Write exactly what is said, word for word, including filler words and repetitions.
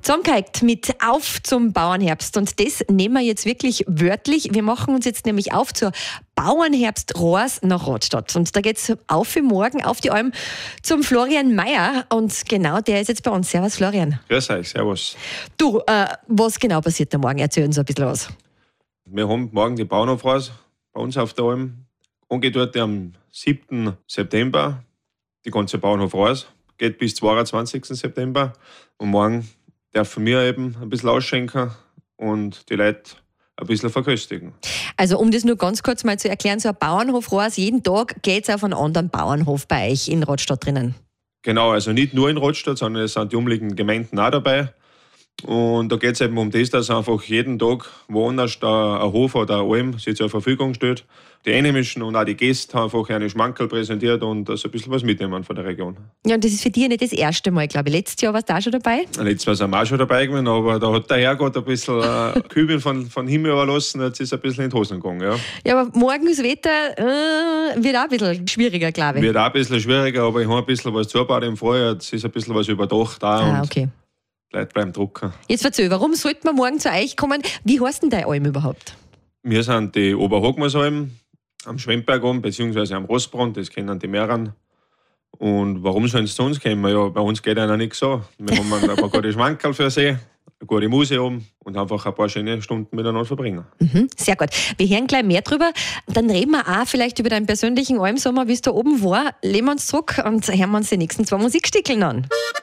Zusammengehakt mit Auf zum Bauernherbst. Und das nehmen wir jetzt wirklich wörtlich. Wir machen uns jetzt nämlich auf zur Bauernherbst Rohrs nach Radstadt. Und da geht's auf für morgen auf die Alm zum Florian Meyer. Und genau, der ist jetzt bei uns. Servus, Florian. Grüß euch, servus. Du, äh, was genau passiert da morgen? Erzähl uns ein bisschen was. Wir haben morgen die Bauernhofraus bei uns auf der Alm. Angedeutet am siebten September. Die ganze Bauernhofraus geht bis zweiundzwanzigsten September. Und morgen dürfen wir eben ein bisschen ausschenken und die Leute ein bisschen verköstigen. Also um das nur ganz kurz mal zu erklären, so ein Bauernhof Rohrs, jeden Tag geht es auf einen anderen Bauernhof bei euch in Radstadt drinnen. Genau, also nicht nur in Radstadt, sondern es sind die umliegenden Gemeinden auch dabei. Und da geht es eben um das, dass einfach jeden Tag woanders da ein Hof oder eine Alm sich zur Verfügung steht. Die Einheimischen und auch die Gäste haben einfach eine Schmankerl präsentiert und also ein bisschen was mitnehmen von der Region. Ja, und das ist für dich nicht das erste Mal, glaube ich. Letztes Jahr warst du auch schon dabei? Letztes Jahr sind wir auch schon dabei gewesen, aber da hat der Herrgott ein bisschen äh, Kübel von, von Himmel überlassen, jetzt ist es ein bisschen in die Hosen gegangen. Ja, ja aber morgen das Wetter äh, wird auch ein bisschen schwieriger, glaube ich. Wird auch ein bisschen schwieriger, aber ich habe ein bisschen was zugebaut im Vorjahr. Jetzt ist ein bisschen was überdacht da. Ah, okay. Die Leute bleiben drucken. Jetzt erzähl, warum sollten wir morgen zu euch kommen? Wie heißt denn deine Alm überhaupt? Wir sind die Oberhogmersalm am Schwemmberg oben, beziehungsweise am Rossbrunn, das kennen die mehreren. Und warum sollen sie zu uns kommen? Ja, bei uns geht einer nichts so. Wir haben ein paar gute Schmankerl für sie, eine gute Musik oben und einfach ein paar schöne Stunden miteinander verbringen. Mhm, sehr gut. Wir hören gleich mehr drüber. Dann reden wir auch vielleicht über deinen persönlichen Almsommer, wie es da oben war. Lehnen wir uns zurück und hören wir uns die nächsten zwei Musikstickeln an.